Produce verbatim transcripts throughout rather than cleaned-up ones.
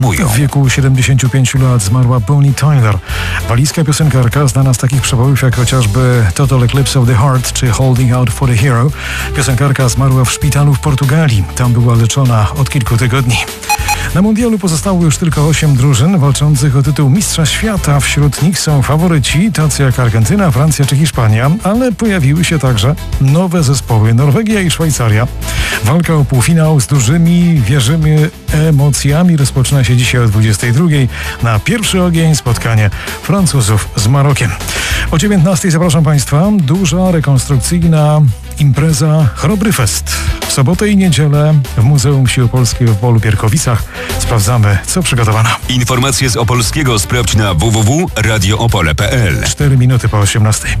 Mówią. W wieku siedemdziesięciu pięciu lat zmarła Bonnie Tyler. Walijska piosenkarka znana z takich przebojów jak chociażby Total Eclipse of the Heart czy Holding Out for the Hero. Piosenkarka zmarła w szpitalu w Portugalii. Tam była leczona od kilku tygodni. Na mundialu pozostało już tylko osiem drużyn walczących o tytuł mistrza świata. Wśród nich są faworyci, tacy jak Argentyna, Francja czy Hiszpania, ale pojawiły się także nowe zespoły Norwegia i Szwajcaria. Walka o półfinał z dużymi, wierzymy, emocjami rozpoczyna się dzisiaj o dwudziestej drugiej na pierwszy ogień spotkanie Francuzów z Marokiem. O dziewiętnastej zapraszam Państwa, duża rekonstrukcyjna impreza Chrobry Fest. W sobotę i niedzielę w Muzeum Sił Polskiej w Opolu Pierkowicach. Sprawdzamy, co przygotowano. Informacje z Opolskiego sprawdź na w w w kropka radio opole kropka p l. cztery minuty po osiemnastej.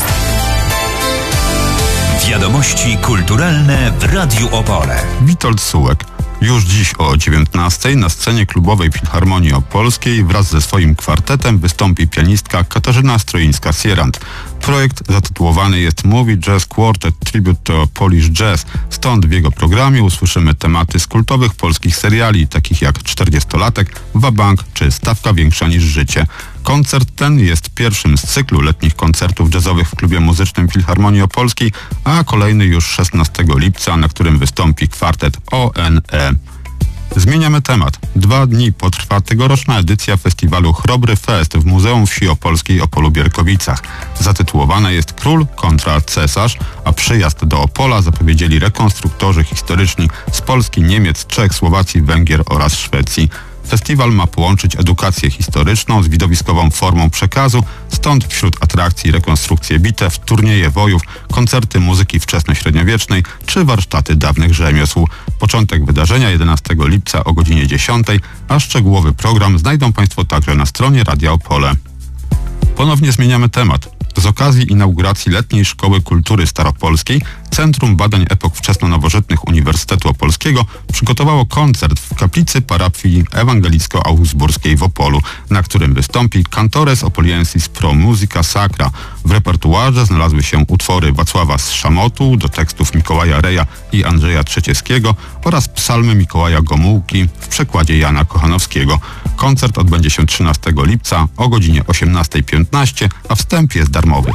Wiadomości kulturalne w Radiu Opole. Witold Sułek. Już dziś o dziewiętnastej na scenie klubowej Filharmonii Opolskiej wraz ze swoim kwartetem wystąpi pianistka Katarzyna Stroińska-Sierant. Projekt zatytułowany jest Movie Jazz Quartet Tribute to Polish Jazz. Stąd w jego programie usłyszymy tematy z kultowych polskich seriali, takich jak czterdziestolatek, Wabank czy Stawka większa niż życie. Koncert ten jest pierwszym z cyklu letnich koncertów jazzowych w klubie muzycznym Filharmonii Opolskiej, a kolejny już szesnastego lipca, na którym wystąpi kwartet O N E. Zmieniamy temat. Dwa dni potrwa tegoroczna edycja festiwalu Chrobry Fest w Muzeum Wsi Opolskiej Opolu Bierkowicach. Zatytułowana jest Król kontra Cesarz, a przyjazd do Opola zapowiedzieli rekonstruktorzy historyczni z Polski, Niemiec, Czech, Słowacji, Węgier oraz Szwecji. Festiwal ma połączyć edukację historyczną z widowiskową formą przekazu, stąd wśród atrakcji rekonstrukcje bitew, turnieje wojów, koncerty muzyki wczesnośredniowiecznej czy warsztaty dawnych rzemiosł. Początek wydarzenia jedenastego lipca o godzinie dziesiątej, a szczegółowy program znajdą Państwo także na stronie Radia Opole. Ponownie zmieniamy temat. Z okazji inauguracji Letniej Szkoły Kultury Staropolskiej Centrum Badań Epok Wczesnonowożytnych Uniwersytetu Opolskiego przygotowało koncert w kaplicy parafii ewangelicko-augsburskiej w Opolu, na którym wystąpi Cantores Opoliensis Pro Musica Sacra. W repertuarze znalazły się utwory Wacława z Szamotu do tekstów Mikołaja Reja i Andrzeja Trzecieckiego oraz psalmy Mikołaja Gomułki w przekładzie Jana Kochanowskiego. Koncert odbędzie się trzynastego lipca o godzinie osiemnastej piętnaście, a wstęp jest darmowy.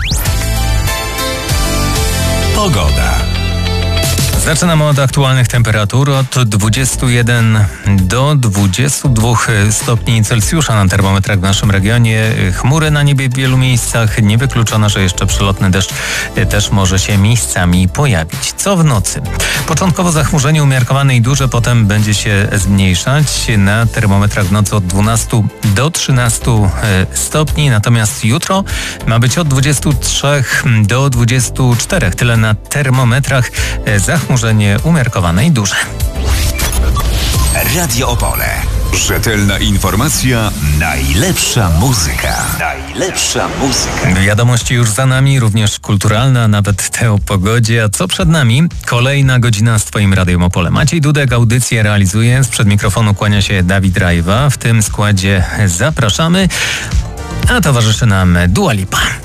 Pogoda. Zaczynamy od aktualnych temperatur. Od dwudziestu jeden do dwudziestu dwóch stopni Celsjusza na termometrach w naszym regionie. Chmury na niebie w wielu miejscach. Niewykluczone, że jeszcze przelotny deszcz też może się miejscami pojawić. Co w nocy? Początkowo zachmurzenie umiarkowane i duże, potem będzie się zmniejszać. Na termometrach w nocy od dwunastu do trzynastu stopni. Natomiast jutro ma być od dwudziestu trzech do dwudziestu czterech. Tyle na termometrach. Zachmurzenie Chmurzenie umiarkowane i duże. Radio Opole. Rzetelna informacja, najlepsza muzyka. Najlepsza muzyka. Wiadomości już za nami, również kulturalna, nawet te o pogodzie. A co przed nami? Kolejna godzina z Twoim Radiem Opole. Maciej Dudek audycję realizuje. Sprzed mikrofonu kłania się Dawid Rajwa. W tym składzie zapraszamy, a towarzyszy nam Dua Lipa.